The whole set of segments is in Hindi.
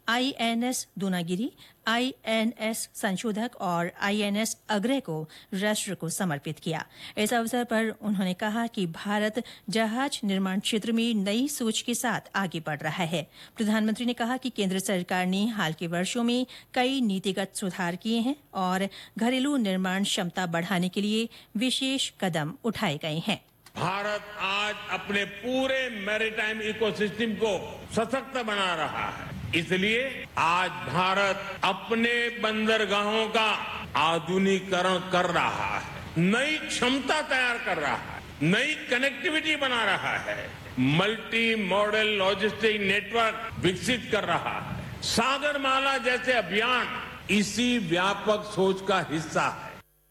आईएनएस दूनागिरी, आईएनएस संशोधक और आईएनएस अग्रय को राष्ट्र को समर्पित किया। इस अवसर पर उन्होंने कहा कि भारत जहाज निर्माण क्षेत्र में नई सोच के साथ आगे बढ़ रहा है। प्रधानमंत्री ने कहा कि केंद्र सरकार ने हाल के वर्षों में कई नीतिगत सुधार किए हैं और घरेलू निर्माण क्षमता बढ़ाने के लिए विशेष कदम उठाए गए हैं। भारत आज अपने पूरे मैरीटाइम इकोसिस्टम को सशक्त बना रहा है। इसलिए आज भारत अपने बंदरगाहों का आधुनिकीकरण कर रहा है, नई क्षमता तैयार कर रहा है, नई कनेक्टिविटी बना रहा है, मल्टी मॉडल लॉजिस्टिक नेटवर्क विकसित कर रहा है। सागरमाला जैसे अभियान इसी व्यापक सोच का हिस्सा है।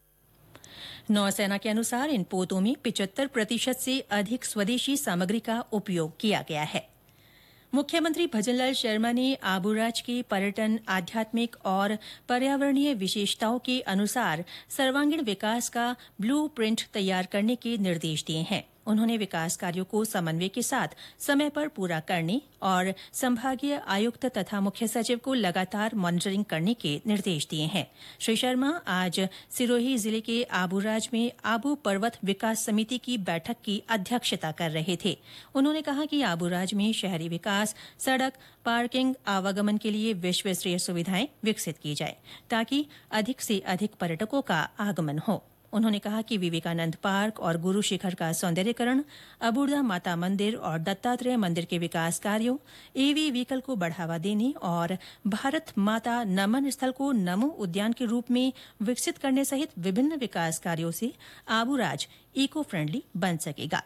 नौसेना के अनुसार इन पोतों में 75% से अधिक स्वदेशी सामग्री का उपयोग किया गया है। मुख्यमंत्री भजनलाल शर्मा ने आबूराज के पर्यटन, आध्यात्मिक और पर्यावरणीय विशेषताओं के अनुसार सर्वांगीण विकास का ब्लू प्रिंट तैयार करने के निर्देश दिए हैं। उन्होंने विकास कार्यों को समन्वय के साथ समय पर पूरा करने और संभागीय आयुक्त तथा मुख्य सचिव को लगातार मॉनिटरिंग करने के निर्देश दिए हैं। श्री शर्मा आज सिरोही जिले के आबूराज में आबू पर्वत विकास समिति की बैठक की अध्यक्षता कर रहे थे। उन्होंने कहा कि आबूराज में शहरी विकास, सड़क, पार्किंग, आवागमन के लिए विश्वस्तरीय सुविधाएं विकसित की जाए ताकि अधिक से अधिक पर्यटकों का आगमन हो। उन्होंने कहा कि विवेकानंद पार्क और गुरु शिखर का सौंदर्यीकरण, अबूर्दा माता मंदिर और दत्तात्रेय मंदिर के विकास कार्यों, ईवी व्हीकल को बढ़ावा देने और भारत माता नमन स्थल को नमो उद्यान के रूप में विकसित करने सहित विभिन्न विकास कार्यों से आबूराज इको फ्रेंडली बन सकेगा।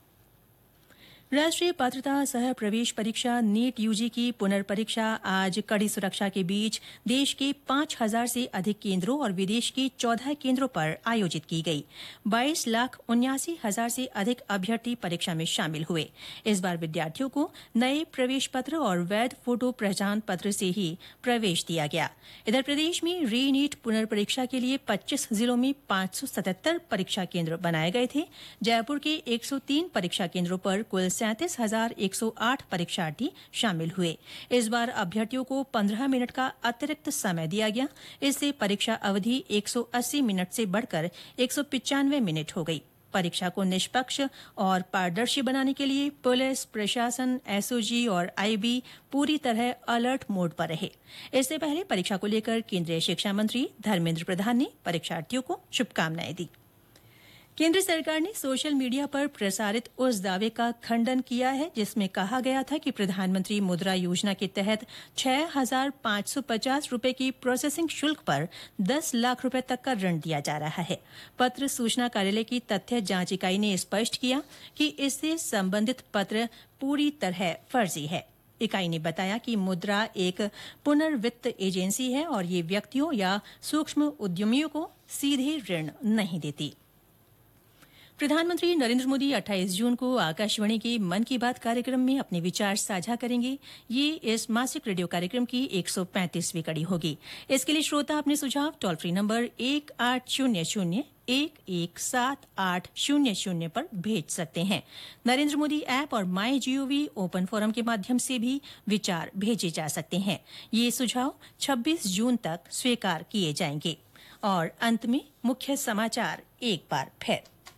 राष्ट्रीय पात्रता सह प्रवेश परीक्षा नीट यूजी की पुनर्परीक्षा आज कड़ी सुरक्षा के बीच देश के 5,000 से अधिक केंद्रों और विदेश के 14 केंद्रों पर आयोजित की गई। 22,79,000 से अधिक अभ्यर्थी परीक्षा में शामिल हुए। इस बार विद्यार्थियों को नए प्रवेश पत्र और वैध फोटो पहचान पत्र से ही प्रवेश दिया गया। इधर प्रदेश में री नीट पुनर्परीक्षा के लिए 25 जिलों में 577 परीक्षा केंद्र बनाए गए थे। जयपुर के 103 परीक्षा केंद्रों पर कुल 37,108 परीक्षार्थी शामिल हुए। इस बार अभ्यर्थियों को 15 मिनट का अतिरिक्त समय दिया गया। इससे परीक्षा अवधि 180 मिनट से बढ़कर 195 मिनट हो गई। परीक्षा को निष्पक्ष और पारदर्शी बनाने के लिए पुलिस, प्रशासन, एसओजी और आईबी पूरी तरह अलर्ट मोड पर रहे। इससे पहले परीक्षा को लेकर केंद्रीय शिक्षा मंत्री धर्मेंद्र प्रधान ने परीक्षार्थियों को शुभकामनाएं दी। केंद्र सरकार ने सोशल मीडिया पर प्रसारित उस दावे का खंडन किया है जिसमें कहा गया था कि प्रधानमंत्री मुद्रा योजना के तहत 6,550 रुपए की प्रोसेसिंग शुल्क पर 10 लाख रुपए तक का ऋण दिया जा रहा है। पत्र सूचना कार्यालय की तथ्य जांच इकाई ने स्पष्ट किया कि इससे संबंधित पत्र पूरी तरह फर्जी है। इकाई ने बताया कि मुद्रा एक पुनर्वित्त एजेंसी है और ये व्यक्तियों या सूक्ष्म उद्यमियों को सीधे ऋण नहीं देती। प्रधानमंत्री नरेंद्र मोदी 28 जून को आकाशवाणी के मन की बात कार्यक्रम में अपने विचार साझा करेंगे। ये इस मासिक रेडियो कार्यक्रम की 135वीं कड़ी होगी। इसके लिए श्रोता अपने सुझाव टोल फ्री नंबर 1800-117800 पर भेज सकते हैं। नरेंद्र मोदी ऐप और माई जीओवी ओपन फोरम के माध्यम से भी विचार भेजे जा सकते हैं। ये सुझाव 26 जून तक स्वीकार किए जाएंगे। और अंत में मुख्य समाचार एक बार फिर।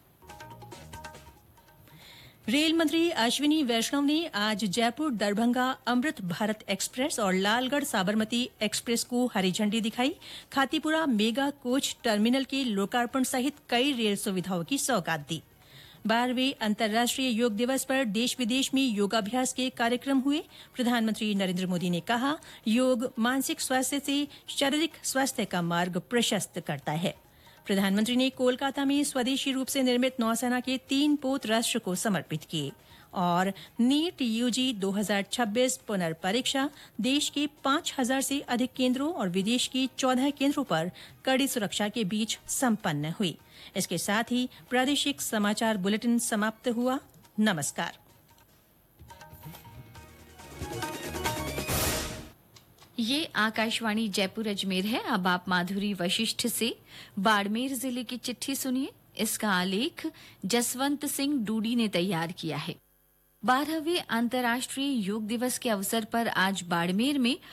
रेल मंत्री अश्विनी वैष्णव ने आज जयपुर दरभंगा अमृत भारत एक्सप्रेस और लालगढ़ साबरमती एक्सप्रेस को हरी झंडी दिखाई। खातीपुरा मेगा कोच टर्मिनल के लोकार्पण सहित कई रेल सुविधाओं की सौगात दी। 12वें अंतर्राष्ट्रीय योग दिवस पर देश विदेश में योगाभ्यास के कार्यक्रम हुए। प्रधानमंत्री नरेंद्र मोदी ने कहा, योग मानसिक स्वास्थ्य से शारीरिक स्वास्थ्य का मार्ग प्रशस्त करता है। प्रधानमंत्री ने कोलकाता में स्वदेशी रूप से निर्मित नौसेना के 3 पोत राष्ट्र को समर्पित किए। और नीट यूजी 2026 पुनर्परीक्षा देश के 5,000 से अधिक केंद्रों और विदेश के 14 केंद्रों पर कड़ी सुरक्षा के बीच संपन्न हुई। इसके साथ ही प्रादेशिक समाचार बुलेटिन समाप्त हुआ। नमस्कार। ये आकाशवाणी जयपुर अजमेर है। अब आप माधुरी वशिष्ठ से बाड़मेर जिले की चिट्ठी सुनिए। इसका आलेख जसवंत सिंह डूडी ने तैयार किया है। 12वें अंतर्राष्ट्रीय योग दिवस के अवसर पर आज बाड़मेर में